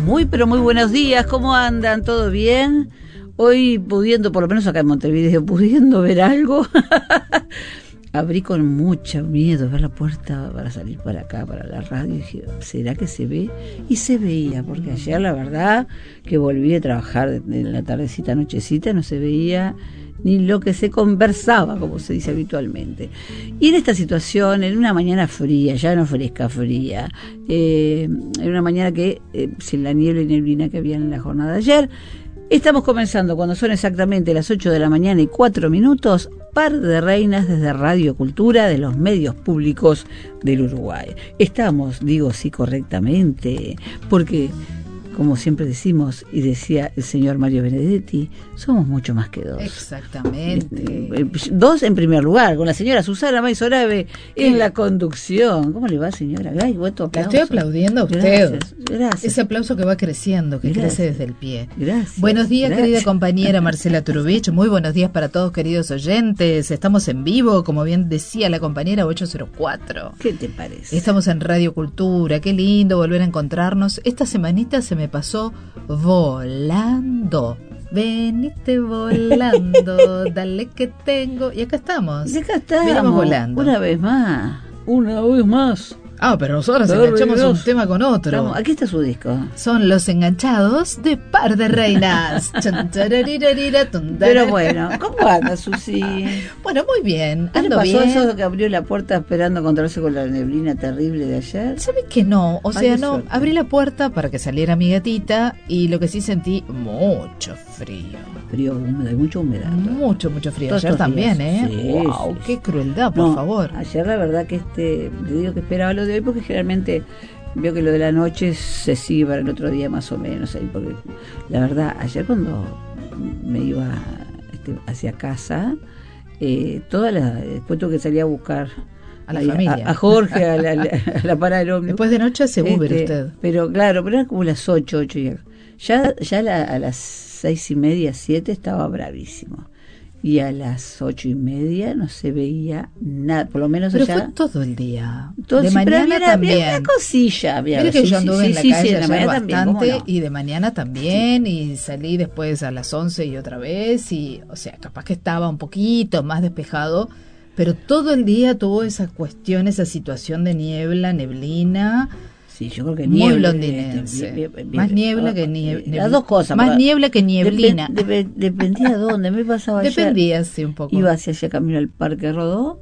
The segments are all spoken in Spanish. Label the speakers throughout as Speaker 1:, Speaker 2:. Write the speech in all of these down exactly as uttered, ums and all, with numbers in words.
Speaker 1: Muy, pero muy buenos días, ¿cómo andan? ¿Todo bien? Hoy pudiendo, por lo menos acá en Montevideo, pudiendo ver algo, abrí con mucho miedo ver la puerta para salir para acá, para la radio, y dije, ¿será que se ve? Y se veía, porque ayer la verdad que volví a trabajar en la tardecita, nochecita, no se veía ni lo que se conversaba, como se dice habitualmente. Y en esta situación, en una mañana fría, ya no fresca, fría, eh, en una mañana que, eh, sin la niebla y neblina que había en la jornada de ayer, estamos comenzando, cuando son exactamente las ocho de la mañana y cuatro minutos, Par de Reinas desde Radio Cultura de los medios públicos del Uruguay. Estamos, digo sí correctamente, porque, como siempre decimos, y decía el señor Mario Benedetti, somos mucho más que dos.
Speaker 2: Exactamente.
Speaker 1: Dos en primer lugar, con la señora Susana Maizorabe en la conducción. ¿Cómo le va, señora? Ay, vuelto aplauso.
Speaker 2: La estoy aplaudiendo a usted.
Speaker 1: Gracias, gracias.
Speaker 2: Ese aplauso que va creciendo, que
Speaker 1: Gracias.
Speaker 2: crece desde el pie.
Speaker 1: Gracias.
Speaker 2: Buenos días,
Speaker 1: Gracias.
Speaker 2: querida compañera Marcela Turubich. Muy buenos días para todos, queridos oyentes. Estamos en vivo, como bien decía la compañera, ocho cero cuatro.
Speaker 1: ¿Qué te parece?
Speaker 2: Estamos en Radio Cultura. Qué lindo volver a encontrarnos. Esta semanita se me pasó volando. Venite volando, dale que tengo. Y acá estamos.
Speaker 1: Y acá estamos.
Speaker 2: Venimos volando.
Speaker 1: Una vez más. Una vez más.
Speaker 2: Ah, pero nosotros
Speaker 1: Pero
Speaker 2: enganchamos
Speaker 1: Dios.
Speaker 2: un tema con otro.
Speaker 1: Estamos- aquí está su disco.
Speaker 2: Son los enganchados de Par de Reinas. Chan, tararirarira, tun,
Speaker 1: Pero
Speaker 2: tara.
Speaker 1: bueno, ¿cómo anda, Susi?
Speaker 2: Bueno, muy bien.
Speaker 1: ¿Qué le
Speaker 2: Ando
Speaker 1: pasó
Speaker 2: bien.
Speaker 1: eso que abrió la puerta esperando encontrarse con la neblina terrible de ayer?
Speaker 2: ¿Sabes que no? O
Speaker 1: Ay,
Speaker 2: sea,
Speaker 1: qué
Speaker 2: no.
Speaker 1: suerte.
Speaker 2: Abrí la puerta para que saliera mi gatita y lo que sí sentí, mucho frío.
Speaker 1: Frío, húmedo, hay mucha humedad.
Speaker 2: Mucho, mucho frío.
Speaker 1: Todos
Speaker 2: Ayer
Speaker 1: estos
Speaker 2: también,
Speaker 1: días.
Speaker 2: ¿eh?
Speaker 1: Sí,
Speaker 2: Wow,
Speaker 1: sí,
Speaker 2: qué
Speaker 1: sí.
Speaker 2: crueldad, por
Speaker 1: No,
Speaker 2: favor.
Speaker 1: Ayer la verdad que este, le digo que esperaba lo de hoy porque generalmente veo que lo de la noche se sigue para el otro día más o menos ahí, porque la verdad ayer cuando me iba este, hacia casa, eh, toda la, después tuve que salir a buscar
Speaker 2: A la
Speaker 1: ahí,
Speaker 2: familia.
Speaker 1: a, a Jorge a la, a la, a la parada del ómnibus.
Speaker 2: Después de noche hace Uber
Speaker 1: Este,
Speaker 2: usted.
Speaker 1: Pero claro, pero eran como las ocho, ocho y algo. Ya, ya la- a las seis y media, siete estaba bravísimo. Y a las ocho y media no se veía nada, por lo menos
Speaker 2: Pero
Speaker 1: allá.
Speaker 2: fue todo el día.
Speaker 1: todo-
Speaker 2: de
Speaker 1: sí, pero
Speaker 2: mañana
Speaker 1: había una-
Speaker 2: también.
Speaker 1: había una cosilla. Había,
Speaker 2: Mire que
Speaker 1: sí,
Speaker 2: yo
Speaker 1: sí,
Speaker 2: anduve
Speaker 1: sí,
Speaker 2: en la
Speaker 1: sí,
Speaker 2: calle
Speaker 1: sí, en la
Speaker 2: ayer
Speaker 1: mañana también, ¿cómo
Speaker 2: bastante
Speaker 1: no?
Speaker 2: y de mañana también y salí después a las once y otra vez y, o sea, capaz que estaba un poquito más despejado, pero todo el día tuvo esa cuestión, esa situación de niebla, neblina,
Speaker 1: Sí, yo creo que
Speaker 2: muy
Speaker 1: niebla,
Speaker 2: londinense.
Speaker 1: este, bien- bien-
Speaker 2: Más
Speaker 1: bien-
Speaker 2: niebla que
Speaker 1: eh,
Speaker 2: niebla.
Speaker 1: Las dos cosas.
Speaker 2: Más
Speaker 1: porque
Speaker 2: niebla que nieblina.
Speaker 1: depen- depe- dependía de dónde. Me pasaba ayer.
Speaker 2: Dependía, sí, un poco.
Speaker 1: Iba hacia allá camino al Parque Rodó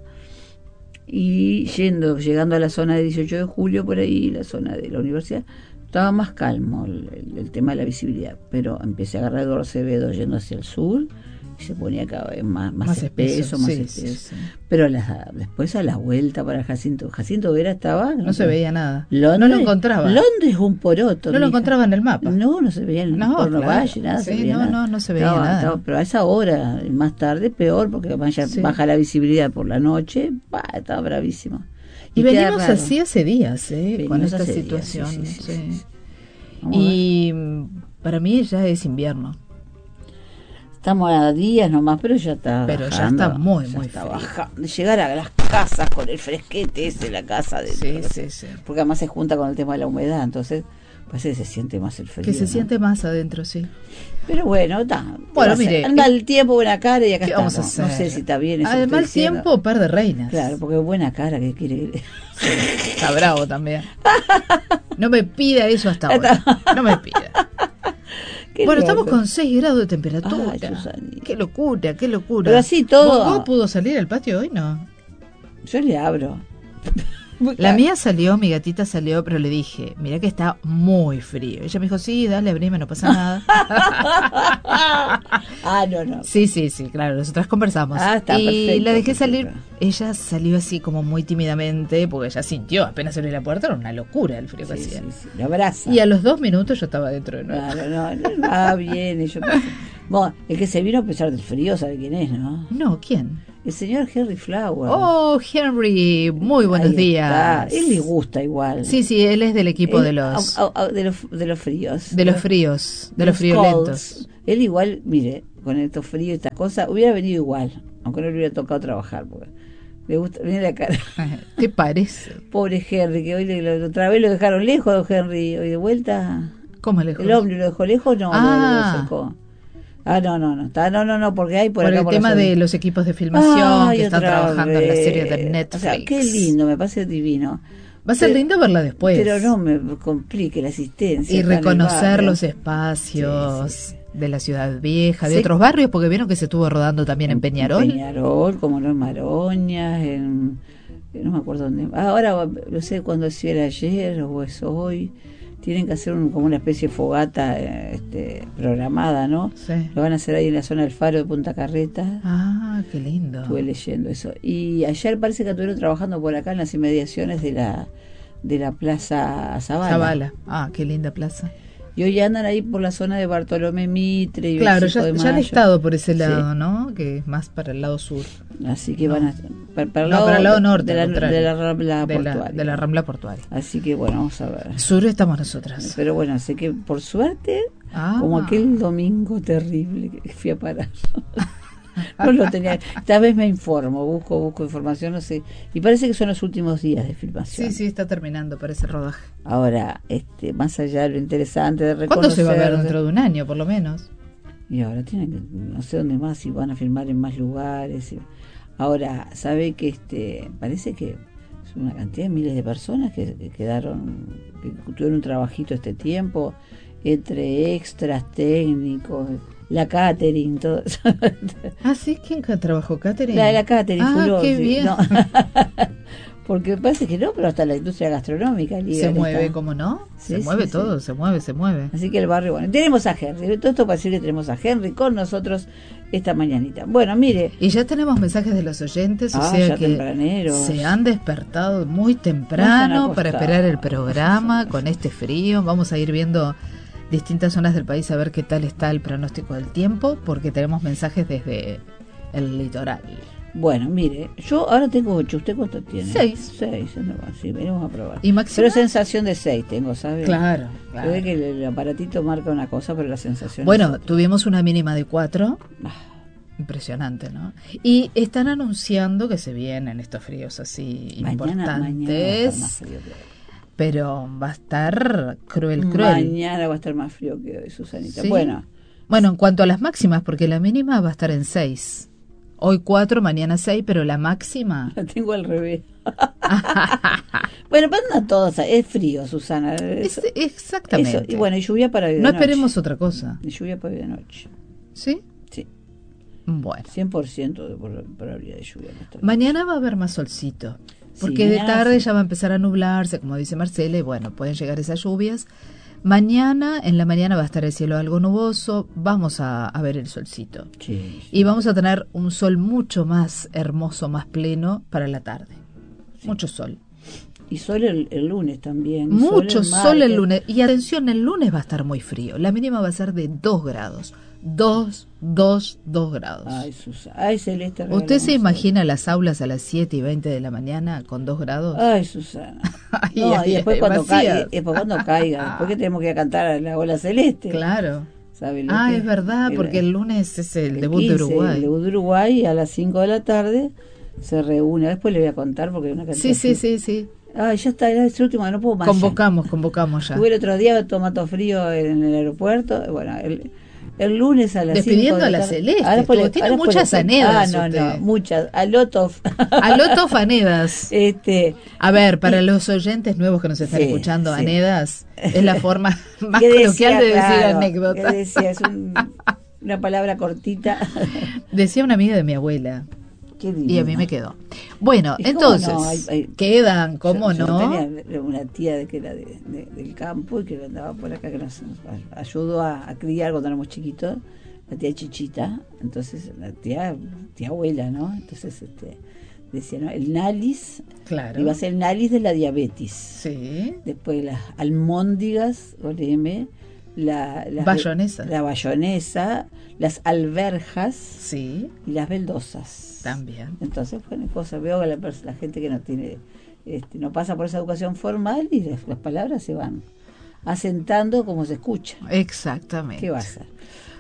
Speaker 1: y yendo, llegando a la zona de dieciocho de julio, por ahí, la zona de la universidad, estaba más calmo el, el- el tema de la visibilidad, pero empecé a agarrar Eduardo Acevedo yendo hacia el sur y se ponía cada vez más, más,
Speaker 2: Más
Speaker 1: espeso,
Speaker 2: espeso,
Speaker 1: más
Speaker 2: sí,
Speaker 1: espeso.
Speaker 2: sí, sí.
Speaker 1: Pero a la- después a la vuelta para Jacinto, Jacinto Vera estaba...
Speaker 2: No se veía nada.
Speaker 1: Londres,
Speaker 2: no lo encontraba.
Speaker 1: Londres es un poroto.
Speaker 2: No lo
Speaker 1: mija.
Speaker 2: encontraba en el mapa.
Speaker 1: No, no se veía en el
Speaker 2: No,
Speaker 1: porno
Speaker 2: claro.
Speaker 1: valle, nada. se
Speaker 2: Sí,
Speaker 1: veía
Speaker 2: no,
Speaker 1: nada.
Speaker 2: no, no se veía
Speaker 1: Estaba-
Speaker 2: nada.
Speaker 1: estaba- pero a esa hora, y más tarde, peor, porque vaya-
Speaker 2: Sí.
Speaker 1: baja la visibilidad por la noche, bah, estaba bravísimo.
Speaker 2: Y
Speaker 1: queda
Speaker 2: venimos
Speaker 1: raro.
Speaker 2: así hace días, ¿eh?
Speaker 1: Venimos
Speaker 2: con esta
Speaker 1: hace días,
Speaker 2: situación.
Speaker 1: sí, sí, sí,
Speaker 2: sí.
Speaker 1: sí, sí. Vamos a ver.
Speaker 2: Y mm, para mí ya es invierno.
Speaker 1: Estamos a días nomás, pero ya está
Speaker 2: Pero ya
Speaker 1: bajando,
Speaker 2: está muy,
Speaker 1: ya
Speaker 2: muy
Speaker 1: está
Speaker 2: frío.
Speaker 1: bajando. Llegar a las casas con el fresquete ese de la casa. De,
Speaker 2: Sí, sí, sí.
Speaker 1: Porque además se junta con el tema de la humedad, entonces parece que se siente más el frío.
Speaker 2: Que se
Speaker 1: ¿no?
Speaker 2: siente más adentro, sí.
Speaker 1: Pero bueno, está.
Speaker 2: Bueno, mire,
Speaker 1: Anda
Speaker 2: eh,
Speaker 1: el tiempo, buena cara y acá
Speaker 2: ¿Qué
Speaker 1: estamos.
Speaker 2: vamos a hacer?
Speaker 1: No sé si está bien eso. que
Speaker 2: Además,
Speaker 1: estoy diciendo.
Speaker 2: tiempo, par de reinas.
Speaker 1: Claro, porque buena cara que quiere.
Speaker 2: Está bravo también. No me pida eso hasta ahora. No me pida.
Speaker 1: Qué
Speaker 2: Bueno,
Speaker 1: loco.
Speaker 2: estamos con seis grados de temperatura.
Speaker 1: Ay, Susanita.
Speaker 2: Qué locura, qué locura.
Speaker 1: Pero así todo-
Speaker 2: ¿Vos, vos pudo salir al patio hoy? No.
Speaker 1: Yo le abro.
Speaker 2: La mía salió, mi gatita salió, pero le dije, mira que está muy frío. Ella me dijo, sí, dale, abrime, no pasa nada.
Speaker 1: Ah, no, no.
Speaker 2: Sí, sí, sí, claro, nosotras conversamos.
Speaker 1: Ah, está
Speaker 2: y
Speaker 1: perfecto,
Speaker 2: la dejé
Speaker 1: perfecto.
Speaker 2: salir, ella salió así como muy tímidamente, porque ella sintió, apenas abrió la puerta, era una locura el frío que
Speaker 1: Sí,
Speaker 2: hacía.
Speaker 1: sí, sí, lo abraza.
Speaker 2: Y a los dos minutos yo estaba dentro de nuevo.
Speaker 1: Claro, no, no, ah, bien. Yo... Bueno, el que se vino a pesar del frío, ¿sabe quién es, no?
Speaker 2: No, ¿quién?
Speaker 1: El señor Henry Flower.
Speaker 2: Oh, Henry, muy buenos
Speaker 1: Ahí
Speaker 2: días.
Speaker 1: está. Él le gusta igual.
Speaker 2: Sí, sí, él es del equipo
Speaker 1: Él-
Speaker 2: de los
Speaker 1: au- au- de los de los fríos.
Speaker 2: de los fríos, de los friolentos.
Speaker 1: colds. Él igual, mire, con estos fríos y estas cosas, hubiera venido igual, aunque no le hubiera tocado trabajar, porque le gusta, mire la cara.
Speaker 2: ¿Te parece?
Speaker 1: Pobre Henry, que hoy le, lo- otra vez lo dejaron lejos, don Henry, hoy de vuelta
Speaker 2: ¿Cómo lejos?
Speaker 1: El ómnibus lo dejó lejos, no,
Speaker 2: Ah.
Speaker 1: lo, lo sacó. Ah, no, no, no, está, no, no, no, porque hay por,
Speaker 2: Por
Speaker 1: acá
Speaker 2: el
Speaker 1: por
Speaker 2: tema
Speaker 1: la
Speaker 2: de los equipos de filmación
Speaker 1: Ay,
Speaker 2: que están
Speaker 1: otra
Speaker 2: trabajando en la serie de
Speaker 1: vez.
Speaker 2: Netflix.
Speaker 1: O sea, qué lindo, me parece divino.
Speaker 2: Va a ser
Speaker 1: Pero-
Speaker 2: lindo verla después.
Speaker 1: Pero no me complique la asistencia.
Speaker 2: Y
Speaker 1: acá en el
Speaker 2: reconocer
Speaker 1: barrio.
Speaker 2: los espacios
Speaker 1: Sí, sí, sí.
Speaker 2: de la ciudad vieja, de
Speaker 1: Sí.
Speaker 2: otros barrios, porque vieron que se estuvo rodando también en Peñarol.
Speaker 1: En Peñarol, como no en Maroñas, en, no me acuerdo dónde. Ah, ahora no sé cuándo si era ayer o es hoy. Tienen que hacer un, como una especie de fogata eh, este, programada, ¿no?
Speaker 2: Sí.
Speaker 1: Lo van a hacer ahí en la zona del Faro de Punta Carreta.
Speaker 2: Ah, qué lindo.
Speaker 1: Estuve leyendo eso. Y ayer parece que estuvieron trabajando por acá en las inmediaciones de la de la Plaza Zavala.
Speaker 2: Zavala. Ah, qué linda plaza.
Speaker 1: Y hoy andan ahí por la zona de Bartolomé Mitre y
Speaker 2: Claro,
Speaker 1: veinticinco
Speaker 2: ya,
Speaker 1: de
Speaker 2: ya han
Speaker 1: Mayo.
Speaker 2: estado por ese
Speaker 1: Sí.
Speaker 2: lado, ¿no? Que es más para el lado sur.
Speaker 1: Así que
Speaker 2: No.
Speaker 1: van a para, para el
Speaker 2: No,
Speaker 1: lado,
Speaker 2: para el lado norte,
Speaker 1: de la,
Speaker 2: al contrario.
Speaker 1: de la Rambla
Speaker 2: de, la,
Speaker 1: portuaria.
Speaker 2: de la Rambla Portuaria.
Speaker 1: Así que bueno, vamos a ver.
Speaker 2: Sur estamos nosotras.
Speaker 1: Pero bueno, sé que por suerte,
Speaker 2: Ah.
Speaker 1: como aquel domingo terrible que fui a parar. No lo tenía. Esta vez me informo, busco, busco información, no sé. Y parece que son los últimos días de filmación.
Speaker 2: Sí, sí, está terminando para ese rodaje.
Speaker 1: Ahora, este, más allá de lo interesante de reconocer.
Speaker 2: ¿Cuándo se va a ver? Dentro de un año, por lo menos.
Speaker 1: Y ahora tienen que, no sé dónde más, si van a filmar en más lugares. y- Ahora, sabe que este, parece que es una cantidad de miles de personas que, que quedaron, que tuvieron un trabajito este tiempo, entre extras, técnicos, la catering, todo eso.
Speaker 2: Ah, sí, ¿quién ca- trabajó? ¿Catherine?
Speaker 1: La de la catering,
Speaker 2: Ah,
Speaker 1: Fulor,
Speaker 2: qué
Speaker 1: sí,
Speaker 2: bien.
Speaker 1: no. Porque parece que no, pero hasta la industria gastronómica. liga,
Speaker 2: Se
Speaker 1: está.
Speaker 2: mueve, ¿cómo no?
Speaker 1: Sí,
Speaker 2: se mueve
Speaker 1: sí,
Speaker 2: todo,
Speaker 1: sí.
Speaker 2: se mueve, se mueve.
Speaker 1: Así que el barrio, bueno, tenemos a Henry, todo esto para decir que tenemos a Henry con nosotros esta mañanita. Bueno, mire,
Speaker 2: Y ya tenemos mensajes de los oyentes, o
Speaker 1: Ah,
Speaker 2: sea
Speaker 1: ya
Speaker 2: que
Speaker 1: tempraneros.
Speaker 2: se han despertado muy
Speaker 1: No se han
Speaker 2: temprano para
Speaker 1: acostado.
Speaker 2: esperar el programa con este frío. Vamos a ir viendo distintas zonas del país a ver qué tal está el pronóstico del tiempo, porque tenemos mensajes desde el litoral.
Speaker 1: bueno, mire, yo ahora tengo ocho, ¿usted cuánto tiene?
Speaker 2: Seis.
Speaker 1: Seis, no, sí, venimos a probar.
Speaker 2: ¿Y máxima?
Speaker 1: Pero sensación de seis tengo, ¿sabe?
Speaker 2: Claro,
Speaker 1: Se
Speaker 2: claro.
Speaker 1: ve que el, el aparatito marca una cosa, pero la sensación
Speaker 2: Bueno,
Speaker 1: es otra.
Speaker 2: tuvimos una mínima de cuatro.
Speaker 1: Ah,
Speaker 2: Impresionante, ¿no? Y están anunciando que se vienen estos fríos así
Speaker 1: mañana, mañana va a
Speaker 2: importantes,
Speaker 1: estar más frío que hoy.
Speaker 2: pero va a estar cruel, cruel.
Speaker 1: Mañana va a estar más frío que hoy, Susanita.
Speaker 2: ¿Sí?
Speaker 1: Bueno,
Speaker 2: Bueno, en cuanto a las máximas, porque la mínima va a estar en seis. Hoy cuatro, mañana seis, pero la máxima...
Speaker 1: la tengo al revés. Bueno, van a todos, es frío, Susana.
Speaker 2: Es-
Speaker 1: Eso,
Speaker 2: exactamente.
Speaker 1: eso. Y bueno, y lluvia para hoy de
Speaker 2: no
Speaker 1: noche.
Speaker 2: esperemos otra cosa.
Speaker 1: Y lluvia para hoy de noche.
Speaker 2: ¿Sí?
Speaker 1: Sí,
Speaker 2: Bueno.
Speaker 1: cien por ciento de por- probabilidad de lluvia. en esta
Speaker 2: Mañana va a haber más solcito.
Speaker 1: Sí,
Speaker 2: Porque de
Speaker 1: mañana
Speaker 2: tarde
Speaker 1: sí.
Speaker 2: ya va a empezar a nublarse, como dice Marcela, y bueno, pueden llegar esas lluvias. Mañana, en la mañana va a estar el cielo algo nuboso, vamos a, a ver el solcito.
Speaker 1: Sí,
Speaker 2: Y vamos a tener un sol mucho más hermoso, más pleno para la tarde. Mucho sol.
Speaker 1: y sol el, el lunes también.
Speaker 2: Mucho
Speaker 1: el
Speaker 2: sol el
Speaker 1: martes.
Speaker 2: lunes. Y atención, el lunes va a estar muy frío. La mínima va a ser de dos grados. dos, dos, dos grados.
Speaker 1: Ay, Susana. Ay, Celeste.
Speaker 2: ¿Usted se
Speaker 1: regalamos
Speaker 2: imagina las aulas a las siete y veinte de la mañana con dos grados?
Speaker 1: algo. Ay, Susana.
Speaker 2: Ay,
Speaker 1: No,
Speaker 2: ay,
Speaker 1: y después
Speaker 2: ay,
Speaker 1: cuando, caiga,
Speaker 2: demasiado.
Speaker 1: después cuando caiga, después que tenemos que ir a cantar a la ola celeste.
Speaker 2: Claro.
Speaker 1: ¿Sabe lo
Speaker 2: Ah,
Speaker 1: que
Speaker 2: es verdad,
Speaker 1: el-
Speaker 2: porque el lunes es el,
Speaker 1: el
Speaker 2: debut de
Speaker 1: quince,
Speaker 2: Uruguay.
Speaker 1: El debut de Uruguay a las cinco de la tarde se reúne. Después le voy a contar porque hay una cantidad
Speaker 2: Sí, sí,
Speaker 1: de-
Speaker 2: sí, sí.
Speaker 1: Ay, ya está, era el último, no puedo más. ya.
Speaker 2: Convocamos, convocamos ya.
Speaker 1: Estuve el otro día tomato frío en el aeropuerto. Bueno, el, el lunes a las
Speaker 2: Despidiendo
Speaker 1: cinco de
Speaker 2: a la
Speaker 1: tarde-
Speaker 2: Celeste,
Speaker 1: Ahora después
Speaker 2: estuvo-
Speaker 1: le-
Speaker 2: tiene
Speaker 1: ahora después
Speaker 2: muchas
Speaker 1: le-
Speaker 2: anedas
Speaker 1: Ah, no,
Speaker 2: usted.
Speaker 1: no, muchas. A lot of.
Speaker 2: A Loto Fanedas.
Speaker 1: este,
Speaker 2: A ver, para los oyentes nuevos que nos están
Speaker 1: Sí,
Speaker 2: escuchando,
Speaker 1: sí.
Speaker 2: Anedas es la forma más
Speaker 1: ¿qué
Speaker 2: coloquial
Speaker 1: decía?
Speaker 2: de decir
Speaker 1: Claro,
Speaker 2: anécdota.
Speaker 1: ¿qué decía? Es un- una palabra cortita.
Speaker 2: Decía una amiga de mi abuela
Speaker 1: Qué
Speaker 2: y a mí
Speaker 1: divino.
Speaker 2: me quedó. Bueno,
Speaker 1: ¿Y cómo
Speaker 2: entonces,
Speaker 1: no? Hay- hay-
Speaker 2: quedan, ¿cómo
Speaker 1: Yo- yo
Speaker 2: no?
Speaker 1: tenía una tía de que era de, de- del campo y que andaba por acá, que nos, nos ayudó a, a criar cuando éramos chiquitos, la tía Chichita. Entonces, la tía, tía abuela, ¿no? Entonces, este, decía, ¿no? El nális,
Speaker 2: Claro.
Speaker 1: iba a ser el nális de la diabetes.
Speaker 2: Sí.
Speaker 1: Después las almóndigas, con M, la, las-
Speaker 2: Bayonesa.
Speaker 1: la bayonesa, las alberjas
Speaker 2: Sí,
Speaker 1: y las baldosas.
Speaker 2: también.
Speaker 1: Entonces, bueno, cosas, veo a la, pers- la gente que no tiene, este, no pasa por esa educación formal y las, las palabras se van asentando como se escucha.
Speaker 2: Exactamente.
Speaker 1: ¿Qué va a hacer?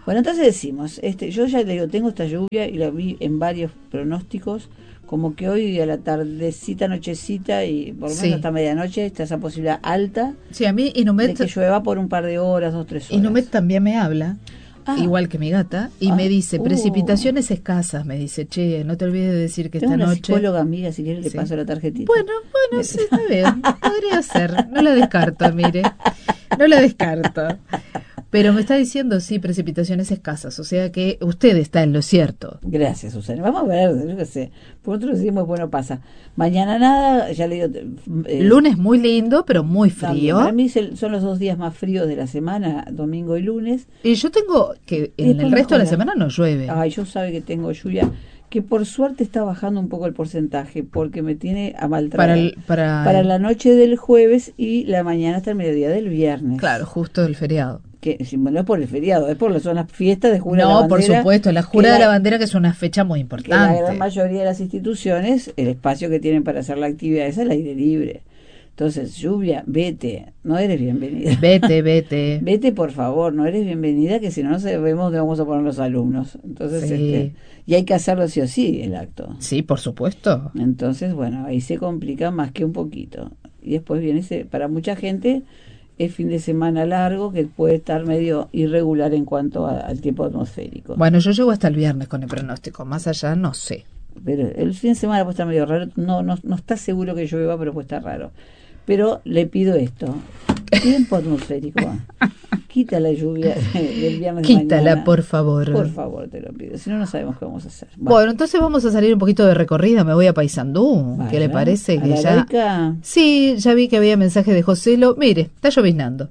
Speaker 1: Bueno, entonces decimos, este, yo ya le digo, tengo esta lluvia y la vi en varios pronósticos, como que hoy a la tardecita, nochecita y por lo menos
Speaker 2: Sí.
Speaker 1: hasta medianoche está esa posibilidad alta
Speaker 2: Sí, a mí
Speaker 1: de
Speaker 2: Inumet,
Speaker 1: que llueva por un par de horas, dos, tres horas.
Speaker 2: Inumet también me habla,
Speaker 1: Ah.
Speaker 2: igual que mi gata, y
Speaker 1: Ah,
Speaker 2: me dice,
Speaker 1: uh.
Speaker 2: precipitaciones escasas, me dice, che, no te olvides de decir que
Speaker 1: Tengo
Speaker 2: esta
Speaker 1: una
Speaker 2: noche...
Speaker 1: psicóloga amiga, si quieres le
Speaker 2: Sí.
Speaker 1: paso la tarjetita.
Speaker 2: Bueno, bueno, sí, está bien, podría ser, no la descarto, mire, no la descarto. Pero me está diciendo, sí, precipitaciones escasas, o sea que usted está en lo cierto.
Speaker 1: Gracias, Susana. Vamos a ver, yo qué sé. Por otro decimos, bueno, pasa. Mañana nada, ya le digo... eh,
Speaker 2: Lunes muy lindo, pero muy
Speaker 1: también.
Speaker 2: frío.
Speaker 1: Para mí es el- son los dos días más fríos de la semana, domingo y lunes.
Speaker 2: Y yo tengo que
Speaker 1: Y
Speaker 2: en
Speaker 1: después
Speaker 2: el resto de la
Speaker 1: mejora.
Speaker 2: semana no llueve.
Speaker 1: Ay, yo sabe que tengo lluvia, que por suerte está bajando un poco el porcentaje, porque me tiene a maltratar.
Speaker 2: Para el- para
Speaker 1: Para
Speaker 2: el-
Speaker 1: la noche del jueves y la mañana hasta el mediodía del viernes.
Speaker 2: Claro, justo el feriado.
Speaker 1: Que si, no es por el feriado, es por las, son las fiestas de Jura de la
Speaker 2: No,
Speaker 1: Bandera.
Speaker 2: por supuesto, la Jura
Speaker 1: que
Speaker 2: de la Bandera, que es una fecha muy
Speaker 1: que la
Speaker 2: importante.
Speaker 1: gran mayoría de las instituciones, el espacio que tienen para hacer la actividad es al aire libre. Entonces, lluvia, vete, no eres bienvenida.
Speaker 2: Vete, vete.
Speaker 1: Vete, por favor, no eres bienvenida, que si no, no sabemos dónde vamos a poner los alumnos. Entonces,
Speaker 2: Sí.
Speaker 1: este, y hay que hacerlo sí o sí, el acto.
Speaker 2: Sí, por supuesto.
Speaker 1: Entonces, bueno, ahí se complica más que un poquito. Y después viene ese, para mucha gente, es fin de semana largo, que puede estar medio irregular en cuanto a- al tiempo atmosférico.
Speaker 2: Bueno, yo llego hasta el viernes con el pronóstico, más allá no sé.
Speaker 1: Pero el fin de semana puede estar medio raro, no, no, no está seguro que llueva, pero puede estar raro. Pero le pido esto, tiempo atmosférico, quita la lluvia del viernes de
Speaker 2: Quítala,
Speaker 1: mañana.
Speaker 2: por favor.
Speaker 1: Por favor, te lo pido, si no, no sabemos qué vamos a hacer.
Speaker 2: Bueno, entonces vamos a salir un poquito de recorrida, me voy a Paysandú.
Speaker 1: Vaya,
Speaker 2: ¿Qué le parece?
Speaker 1: a
Speaker 2: Que
Speaker 1: la
Speaker 2: ya...
Speaker 1: laica.
Speaker 2: Sí, ya vi que había mensaje de Joselo. Mire, está lloviznando.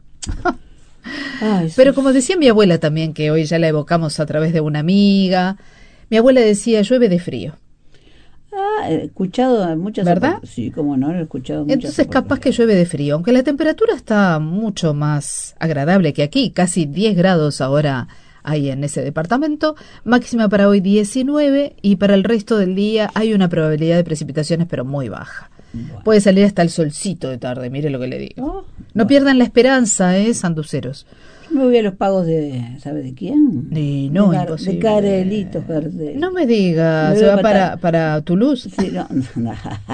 Speaker 1: Ay,
Speaker 2: Pero
Speaker 1: sus-
Speaker 2: como decía mi abuela también, que hoy ya la evocamos a través de una amiga, mi abuela decía, llueve de frío.
Speaker 1: Ah, he escuchado muchas...
Speaker 2: ¿Verdad?
Speaker 1: opor- Sí, como no, lo he escuchado muchas
Speaker 2: Entonces capaz que
Speaker 1: oportunidades.
Speaker 2: llueve de frío, aunque la temperatura está mucho más agradable que aquí, casi diez grados ahora hay en ese departamento, máxima para hoy diecinueve y para el resto del día hay una probabilidad de precipitaciones pero muy baja.
Speaker 1: Bueno.
Speaker 2: Puede salir hasta el solcito de tarde, mire lo que le digo.
Speaker 1: Oh,
Speaker 2: No
Speaker 1: bueno.
Speaker 2: pierdan la esperanza, ¿eh, sanduceros?
Speaker 1: Yo me voy a los pagos de... ¿Sabe de quién?
Speaker 2: Y no,
Speaker 1: de, Car-
Speaker 2: imposible.
Speaker 1: de Carelitos Verdes.
Speaker 2: No me diga,
Speaker 1: Me
Speaker 2: ¿se
Speaker 1: voy a
Speaker 2: va para,
Speaker 1: matar.
Speaker 2: para Toulouse?
Speaker 1: Sí, no, no, no.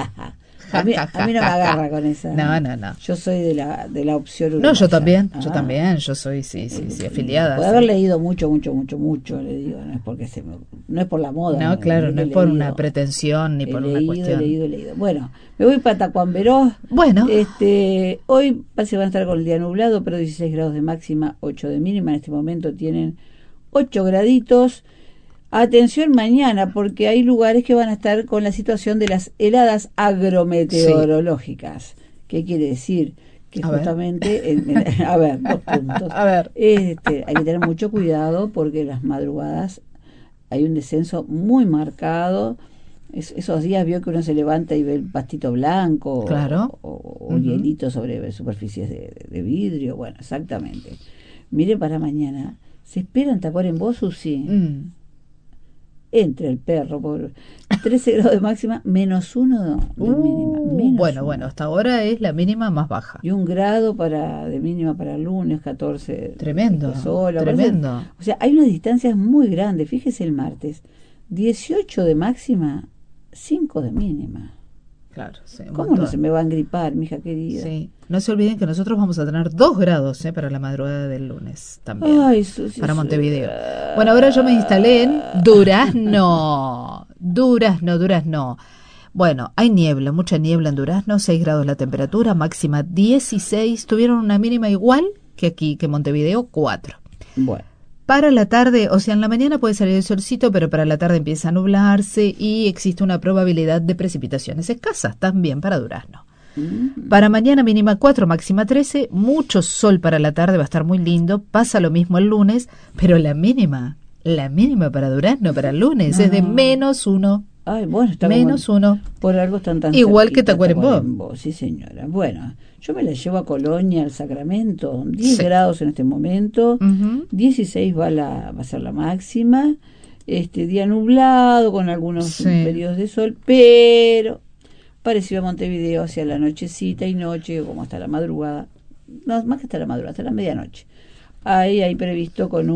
Speaker 1: A mí, a mí no me agarra con esa.
Speaker 2: No, no, no.
Speaker 1: Yo soy de la, de la opción
Speaker 2: No,
Speaker 1: uruguaya.
Speaker 2: yo también, yo
Speaker 1: Ah.
Speaker 2: también, yo soy, sí, sí, sí, afiliada.
Speaker 1: Puede
Speaker 2: sí.
Speaker 1: haber leído mucho, mucho, mucho, mucho, le digo, no es porque se me, no es por la moda.
Speaker 2: No, claro, no
Speaker 1: he
Speaker 2: es por
Speaker 1: leído,
Speaker 2: una pretensión ni
Speaker 1: he
Speaker 2: por una
Speaker 1: leído,
Speaker 2: cuestión.
Speaker 1: He leído, he leído. Bueno, me voy para Tacuamberó.
Speaker 2: Bueno,
Speaker 1: Este, hoy parece que van a estar con el día nublado, pero dieciséis grados de máxima, ocho de mínima. En este momento tienen ocho graditos. Atención mañana, porque hay lugares que van a estar con la situación de las heladas agrometeorológicas. ¿Qué quiere decir? Que
Speaker 2: A ver.
Speaker 1: justamente, en- en- a ver, dos puntos.
Speaker 2: a ver,
Speaker 1: Este, hay que tener mucho cuidado porque en las madrugadas hay un descenso muy marcado. Es- esos días vio que uno se levanta y ve el pastito blanco
Speaker 2: Claro.
Speaker 1: o, o- o
Speaker 2: Ujú.
Speaker 1: hielito sobre superficies de, de vidrio. Bueno, exactamente. Mire para mañana. ¿Se esperan Tacuarembó, Susi?
Speaker 2: mm,
Speaker 1: Entre el perro, por trece grados de máxima, menos uno de
Speaker 2: uh,
Speaker 1: mínima. Menos
Speaker 2: bueno,
Speaker 1: uno.
Speaker 2: bueno, hasta ahora es la mínima más baja.
Speaker 1: Y un grado para de mínima para el lunes, catorce.
Speaker 2: Tremendo,
Speaker 1: de sol,
Speaker 2: tremendo.
Speaker 1: parece- O sea, hay unas distancias muy grandes. Fíjese el martes. dieciocho de máxima, cinco de mínima.
Speaker 2: Claro, sí, un
Speaker 1: ¿Cómo
Speaker 2: montón.
Speaker 1: no se me va a engripar, mija querida?
Speaker 2: Sí. No se olviden que nosotros vamos a tener dos grados, ¿eh? Para la madrugada del lunes también.
Speaker 1: Ay, Susi,
Speaker 2: Para
Speaker 1: Susi.
Speaker 2: Montevideo. Bueno, ahora yo me instalé en Durazno. Durazno, Durazno. Bueno, hay niebla, mucha niebla en Durazno, seis grados la temperatura, máxima dieciséis. Tuvieron una mínima igual que aquí, que Montevideo, cuatro.
Speaker 1: Bueno,
Speaker 2: Para la tarde, o sea, en la mañana puede salir el solcito, pero para la tarde empieza a nublarse y existe una probabilidad de precipitaciones escasas también para Durazno.
Speaker 1: mm,
Speaker 2: Para mañana mínima cuatro, máxima trece, mucho sol para la tarde, va a estar muy lindo, pasa lo mismo el lunes, pero la mínima, la mínima para Durazno, para el lunes, es de
Speaker 1: No.
Speaker 2: menos uno,
Speaker 1: ay, bueno, está
Speaker 2: menos
Speaker 1: como-
Speaker 2: uno.
Speaker 1: Por algo están tan
Speaker 2: Igual que
Speaker 1: cerquita,
Speaker 2: Tacuarembó.
Speaker 1: Tacuarembó, sí señora. Bueno, yo me la llevo a Colonia, al Sacramento, diez
Speaker 2: Sí.
Speaker 1: grados en este momento,
Speaker 2: Ujú.
Speaker 1: dieciséis va, la, va a ser la máxima, este día nublado con algunos
Speaker 2: Sí.
Speaker 1: periodos de sol, pero parecido a Montevideo hacia la nochecita y noche, como hasta la madrugada, no, más que hasta la madrugada, hasta la medianoche. Ahí hay previsto con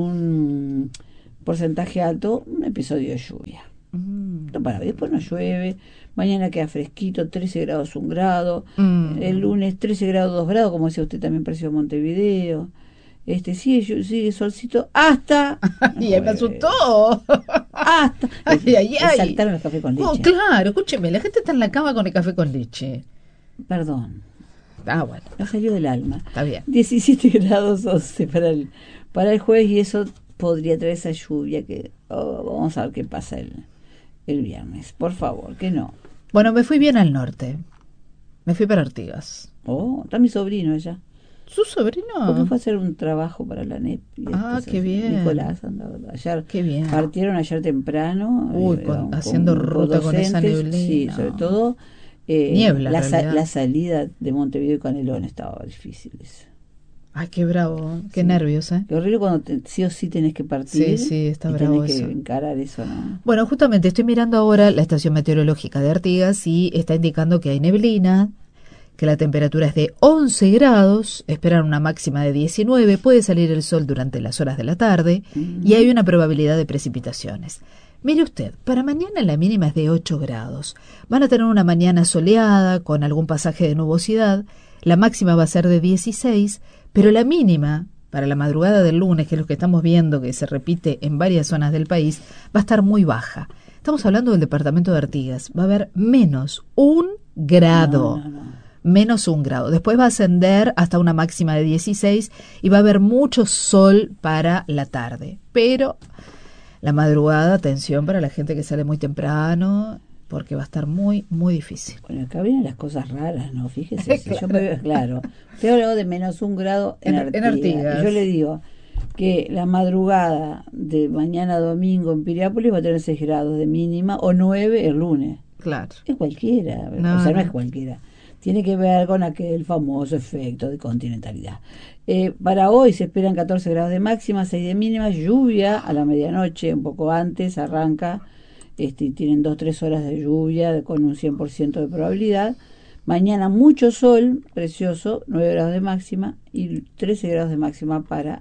Speaker 1: un porcentaje alto un episodio de lluvia. Mm. Para después no llueve. Mañana queda fresquito, trece grados un grado. Mm. El lunes trece grados dos grados, como decía usted también, precio de Montevideo. Este sigue, sigue solcito hasta.
Speaker 2: Y él me asustó.
Speaker 1: Hasta.
Speaker 2: Ay, ay, ay.
Speaker 1: Saltaron el café con leche.
Speaker 2: Oh, claro, escúcheme, la gente está en la cama con el café con leche.
Speaker 1: Perdón.
Speaker 2: Ah, bueno.
Speaker 1: Me salió del alma.
Speaker 2: Está bien.
Speaker 1: diecisiete grados once para el, para el jueves, y eso podría traer esa lluvia que. Oh, vamos a ver qué pasa el, el viernes. Por favor, que no.
Speaker 2: Bueno, me fui bien al norte. Me fui para Artigas.
Speaker 1: Oh, está mi sobrino allá.
Speaker 2: ¿Su sobrino?
Speaker 1: Porque fue a hacer un trabajo para la N E P.
Speaker 2: Ah, qué bien.
Speaker 1: Nicolás andaba ayer.
Speaker 2: Qué bien.
Speaker 1: Partieron ayer temprano.
Speaker 2: Uy,
Speaker 1: eh,
Speaker 2: con,
Speaker 1: con,
Speaker 2: haciendo
Speaker 1: con
Speaker 2: ruta con esa neblina.
Speaker 1: Sí, sobre todo. Eh,
Speaker 2: Niebla,
Speaker 1: la,
Speaker 2: sa-
Speaker 1: la salida de Montevideo y Canelones estaba difícil. Eso.
Speaker 2: Ay, qué bravo. Qué
Speaker 1: sí.
Speaker 2: nervios, ¿eh?
Speaker 1: Qué horrible cuando te, sí o sí tenés que partir.
Speaker 2: Sí, sí, está
Speaker 1: y
Speaker 2: bravo
Speaker 1: tenés
Speaker 2: eso.
Speaker 1: que encarar eso, ¿no?
Speaker 2: Bueno, justamente estoy mirando ahora la estación meteorológica de Artigas y está indicando que hay neblina, que la temperatura es de once grados, esperan una máxima de diecinueve, puede salir el sol durante las horas de la tarde uh-huh. y hay una probabilidad de precipitaciones. Mire usted, para mañana la mínima es de ocho grados. Van a tener una mañana soleada con algún pasaje de nubosidad, la máxima va a ser de dieciséis, pero la mínima para la madrugada del lunes, que es lo que estamos viendo que se repite en varias zonas del país, va a estar muy baja. Estamos hablando del departamento de Artigas, va a haber menos un grado. No, no, no. Menos un grado. Después va a ascender hasta una máxima de dieciséis y va a haber mucho sol para la tarde. Pero la madrugada, atención para la gente que sale muy temprano, porque va a estar muy, muy difícil.
Speaker 1: Bueno, acá vienen las cosas raras, ¿no? Fíjese, si yo me veo claro. Usted habló de menos un grado en, en Artigas. En Artigas. Y yo le digo que la madrugada de mañana a domingo en Piriápolis va a tener seis grados de mínima o nueve el lunes.
Speaker 2: Claro.
Speaker 1: Es cualquiera, no, o sea, no, no es cualquiera. Tiene que ver con aquel famoso efecto de continentalidad. Eh, para hoy se esperan catorce grados de máxima, seis de mínima, lluvia a la medianoche, un poco antes arranca, este, tienen dos o tres horas de lluvia con un cien por ciento de probabilidad. Mañana mucho sol, precioso, nueve grados de máxima y trece grados de máxima para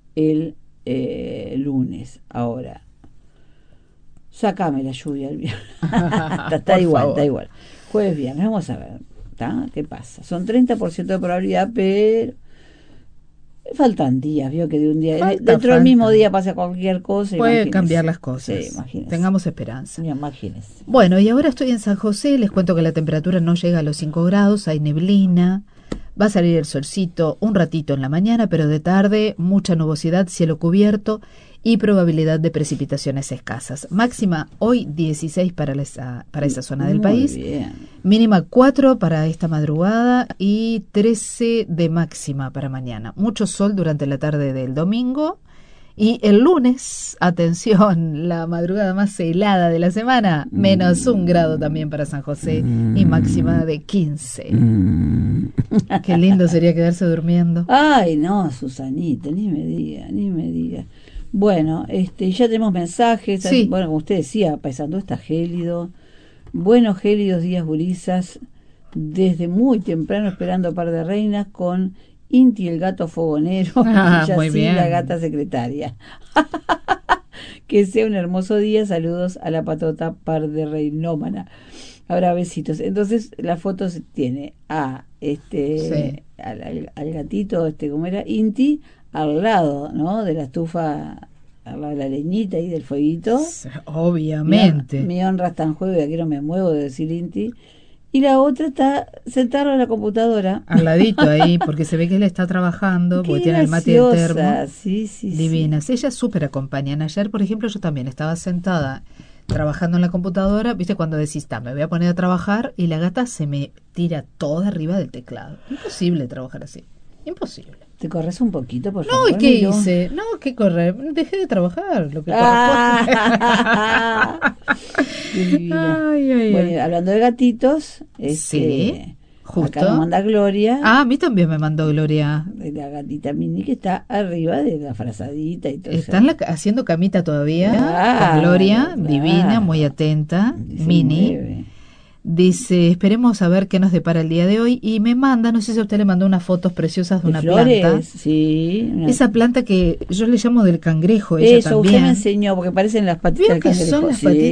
Speaker 1: el eh, lunes. Ahora, sácame la lluvia el viernes. está, está igual, favor. está igual. Jueves, viernes, vamos a ver. ¿Tá? ¿Qué pasa? Son treinta por ciento de probabilidad, pero faltan días, vio que de un día, falta, dentro falta. del mismo día pasa cualquier cosa.
Speaker 2: Puede
Speaker 1: imagínese.
Speaker 2: cambiar las cosas.
Speaker 1: Sí, imagínese.
Speaker 2: Tengamos esperanza.
Speaker 1: Imagínese.
Speaker 2: Bueno, y ahora estoy en San José, les cuento que la temperatura no llega a los cinco grados, hay neblina, va a salir el solcito un ratito en la mañana, pero de tarde mucha nubosidad, cielo cubierto y probabilidad de precipitaciones escasas. Máxima hoy dieciséis para esa, para esa zona del
Speaker 1: Muy
Speaker 2: país.
Speaker 1: Bien.
Speaker 2: Mínima cuatro para esta madrugada y trece de máxima para mañana. Mucho sol durante la tarde del domingo. Y el lunes, atención, la madrugada más helada de la semana, menos un grado también para San José y máxima de quince. Qué lindo sería quedarse durmiendo.
Speaker 1: Ay, no, Susanita, ni me diga, ni me diga. Bueno, este, ya tenemos mensajes.
Speaker 2: Sí.
Speaker 1: Bueno, como usted decía, Paysandú está gélido. Buenos gélidos días, gurisas. Desde muy temprano esperando par de reinas con Inti el gato fogonero
Speaker 2: ah,
Speaker 1: y
Speaker 2: muy bien.
Speaker 1: la gata secretaria. Que sea un hermoso día. Saludos a la patota par de reinómana. Habrá besitos. Entonces la foto tiene a este sí. al, al, al gatito, este, ¿cómo era? Inti al lado, ¿no? De la estufa, al lado de la leñita y del fueguito.
Speaker 2: Obviamente.
Speaker 1: Mi, mi honra está en juego y aquí no me muevo de decir Inti. Y la otra está sentada en la computadora.
Speaker 2: Al ladito ahí, porque se ve que él está trabajando, porque tiene el mate y el termo.
Speaker 1: Sí, sí,
Speaker 2: divinas.
Speaker 1: Sí.
Speaker 2: Ellas súper acompañan. Ayer, por ejemplo, yo también estaba sentada trabajando en la computadora. ¿Viste cuando decís, ta, me voy a poner a trabajar? Y la gata se me tira toda arriba del teclado. Imposible trabajar así. Imposible.
Speaker 1: ¿Te corres un poquito, por
Speaker 2: no,
Speaker 1: favor?
Speaker 2: No, ¿y qué
Speaker 1: yo?
Speaker 2: hice? No, ¿qué correr? Dejé de trabajar, lo que
Speaker 1: ah,
Speaker 2: ay, ay,
Speaker 1: bueno,
Speaker 2: ay.
Speaker 1: Hablando de gatitos, este,
Speaker 2: sí, justo.
Speaker 1: Acá nos manda Gloria.
Speaker 2: Ah, a mí también me mandó Gloria.
Speaker 1: De la gatita Mini que está arriba de la frazadita y todo eso.
Speaker 2: Están la, haciendo camita todavía,
Speaker 1: claro,
Speaker 2: con Gloria,
Speaker 1: claro.
Speaker 2: divina, muy atenta,
Speaker 1: Se
Speaker 2: Mini.
Speaker 1: mueve.
Speaker 2: Dice, esperemos a ver qué nos depara el día de hoy. Y me manda, no sé si a usted le mandó unas fotos preciosas de,
Speaker 1: ¿De
Speaker 2: una
Speaker 1: flores?
Speaker 2: planta.
Speaker 1: Sí. Una...
Speaker 2: Esa planta que yo le llamo del cangrejo. Ella
Speaker 1: Eso,
Speaker 2: también.
Speaker 1: usted me enseñó, porque parecen las patitas del
Speaker 2: ¿Vio que
Speaker 1: cangrejo.
Speaker 2: son las
Speaker 1: Sí.
Speaker 2: patitas?